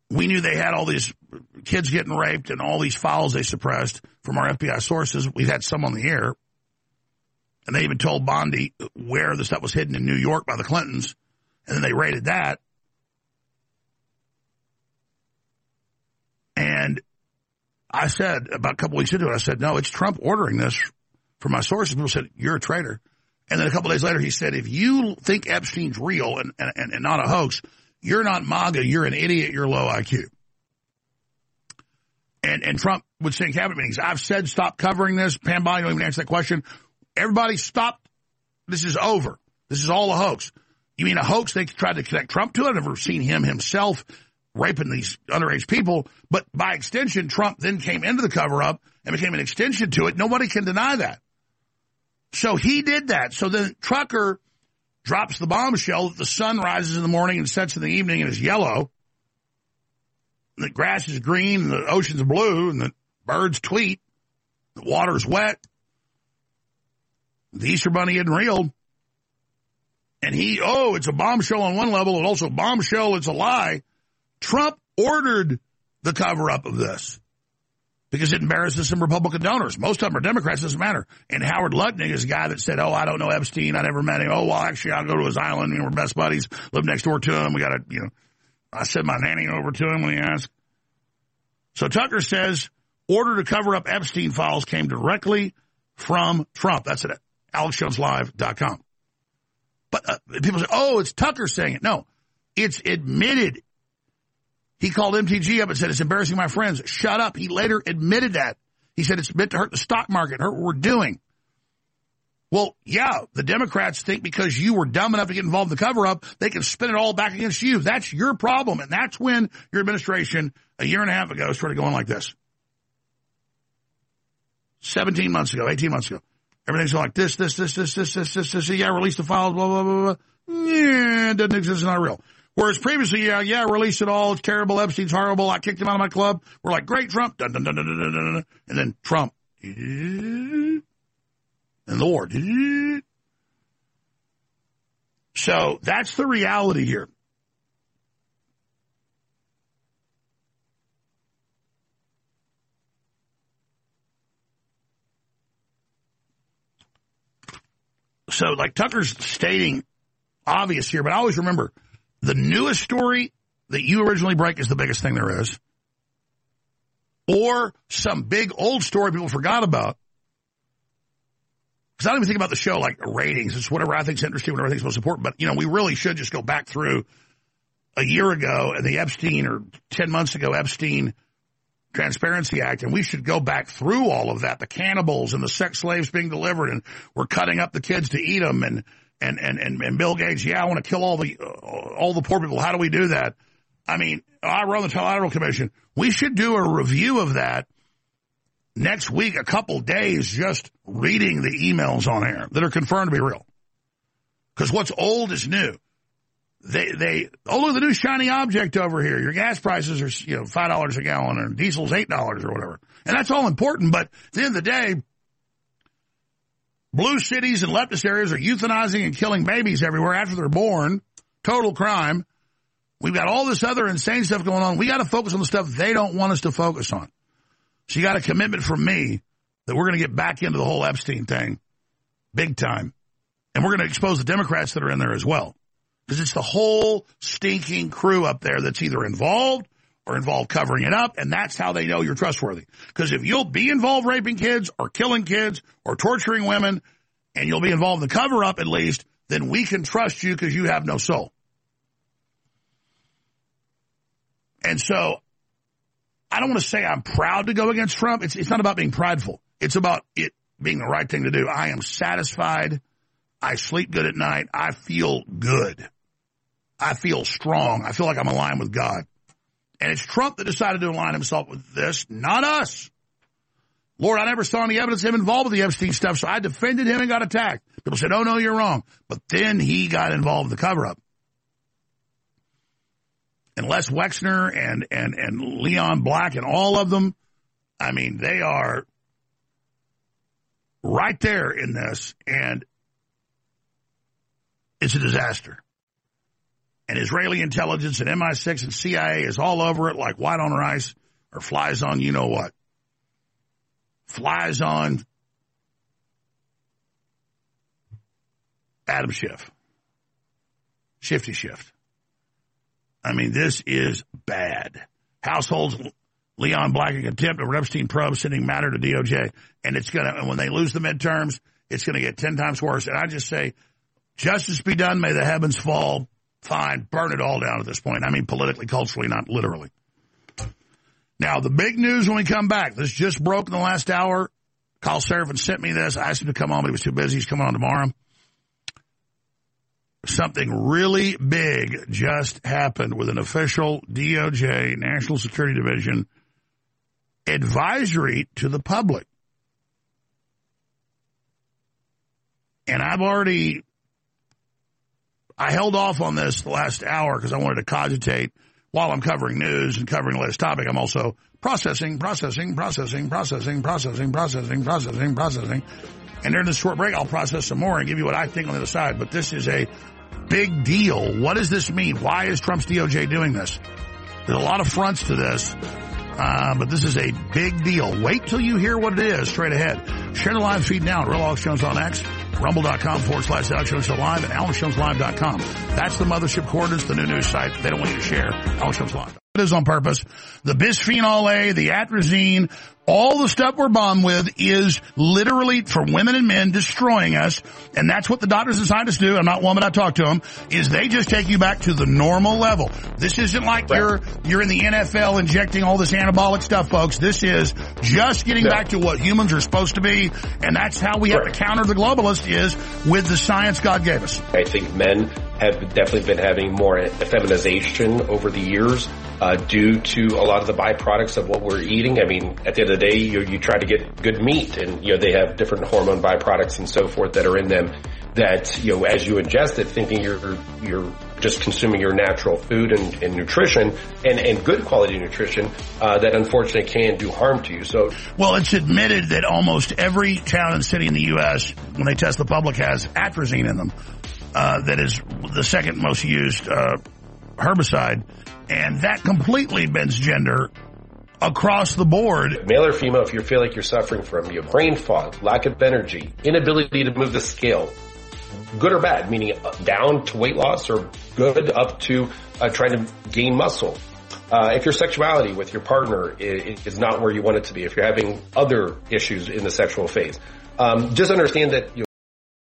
We knew they had all these kids getting raped and all these files they suppressed from our FBI sources. We've had some on the air. And they even told Bondi where the stuff was hidden in New York by the Clintons. And then they raided that. And I said, about a couple weeks into it, I said, no, it's Trump ordering this from my sources. People said, you're a traitor. And then a couple days later, he said, if you think Epstein's real and not a hoax, you're not MAGA, you're an idiot, you're low IQ. And Trump would say in cabinet meetings, I've said stop covering this. Pam Bondi don't even answer that question. Everybody stop. This is over. This is all a hoax. You mean a hoax they tried to connect Trump to? I've never seen him himself raping these underage people. But by extension, Trump then came into the cover-up and became an extension to it. Nobody can deny that. So he did that. So then Tucker drops the bombshell that the sun rises in the morning and sets in the evening and is yellow. And the grass is green and the ocean's blue and the birds tweet. The water's wet. The Easter Bunny isn't real. And it's a bombshell on one level and also bombshell, it's a lie. Trump ordered the cover-up of this because it embarrasses some Republican donors. Most of them are Democrats, doesn't matter. And Howard Lutnick is a guy that said, I don't know Epstein, I never met him. Actually, I'll go to his island, we're best buddies, live next door to him. We got to, I sent my nanny over to him when he asked. So Tucker says, order to cover up Epstein files came directly from Trump. That's at AlexJonesLive.com. But people say, it's Tucker saying it. No, it's admitted. He called MTG up and said, it's embarrassing my friends. Shut up. He later admitted that. He said it's meant to hurt the stock market, hurt what we're doing. Well, yeah, the Democrats think because you were dumb enough to get involved in the cover-up, they can spin it all back against you. That's your problem. And that's when your administration, a year and a half ago, started going like this. 17 months ago, 18 months ago. Everything's like this. Yeah, release the files, blah, blah, blah, blah. Yeah, it doesn't exist, it's not real. Whereas previously, release it all, it's terrible, Epstein's horrible, I kicked him out of my club. We're like, great, Trump, dun, dun, dun, dun, dun, dun, dun. And then Trump, and the war. So that's the reality here. So, like Tucker's stating obvious here, but I always remember the newest story that you originally break is the biggest thing there is. Or some big old story people forgot about. Because I don't even think about the show like ratings. It's whatever I think's interesting, whatever I think's most important. But, we really should just go back through a year ago and the Epstein, or 10 months ago, Epstein Transparency Act, and we should go back through all of that, the cannibals and the sex slaves being delivered, and we're cutting up the kids to eat them, and Bill Gates, I want to kill all the poor people. How do we do that? I mean, I run the Trilateral Commission. We should do a review of that next week, a couple days, just reading the emails on air that are confirmed to be real. Because what's old is new. Look, the new shiny object over here. Your gas prices are, $5 a gallon, or diesel's $8 or whatever. And that's all important, but at the end of the day, blue cities and leftist areas are euthanizing and killing babies everywhere after they're born. Total crime. We've got all this other insane stuff going on. We got to focus on the stuff they don't want us to focus on. So you got a commitment from me that we're going to get back into the whole Epstein thing big time. And we're going to expose the Democrats that are in there as well. Because it's the whole stinking crew up there that's either involved or involved covering it up, and that's how they know you're trustworthy. Because if you'll be involved raping kids or killing kids or torturing women, and you'll be involved in the cover-up at least, then we can trust you because you have no soul. And so I don't want to say I'm proud to go against Trump. It's not about being prideful. It's about it being the right thing to do. I am satisfied. I sleep good at night. I feel good. I feel strong. I feel like I'm aligned with God. And it's Trump that decided to align himself with this, not us. Lord, I never saw any evidence of him involved with the Epstein stuff, so I defended him and got attacked. People said, oh, no, you're wrong. But then he got involved in the cover-up. And Les Wexner and Leon Black and all of them, I mean, they are right there in this, and it's a disaster. and Israeli intelligence and MI6 and CIA is all over it like white on rice, or flies on you know what. Flies on Adam Schiff. Shifty Shift. I mean, this is bad. Households, Leon Black in contempt of Epstein probe, sending matter to DOJ. And it's going to, and when they lose the midterms, it's going to get 10 times worse. And I just say, justice be done, may the heavens fall. Fine, burn it all down at this point. I mean, politically, culturally, not literally. Now, the big news when we come back, this just broke in the last hour. Kyle Seraphin sent me this. I asked him to come on, but he was too busy. He's coming on tomorrow. Something really big just happened with an official DOJ, National Security Division, advisory to the public. And I held off on this the last hour because I wanted to cogitate while I'm covering news and covering the latest topic. I'm also processing. And during this short break, I'll process some more and give you what I think on the other side. But this is a big deal. What does this mean? Why is Trump's DOJ doing this? There's a lot of fronts to this, but this is a big deal. Wait till you hear what it is straight ahead. Share the live feed now at Real Alex Jones on X, rumble.com/Alex Jones Live, and AlexJonesLive.com. That's the mothership coordinates, the new news site. They don't want you to share. Alex Jones Live. It is on purpose. The bisphenol A, the atrazine, all the stuff we're bombed with is literally, for women and men, destroying us. And that's what the doctors and scientists do. I'm not one, but I talk to them, is they just take you back to the normal level. This isn't like you're in the NFL injecting all this anabolic stuff, folks. This is just getting back to what humans are supposed to be. And that's how we have to counter the globalist, is with the science God gave us. I think men have definitely been having more effeminization over the years due to a lot of the byproducts of what we're eating. I mean, at the end of the day, you try to get good meat, and they have different hormone byproducts and so forth that are in them that, as you ingest it, thinking you're just consuming your natural food and nutrition and good quality nutrition, that unfortunately can do harm to you. So, well, it's admitted that almost every town and city in the U.S., when they test the public, has atrazine in them. That is the second most used herbicide, and that completely bends gender across the board. Male or female, if you feel like you're suffering from brain fog, lack of energy, inability to move the scale, good or bad, meaning down to weight loss, or good up to trying to gain muscle. If your sexuality with your partner is not where you want it to be, if you're having other issues in the sexual phase, just understand that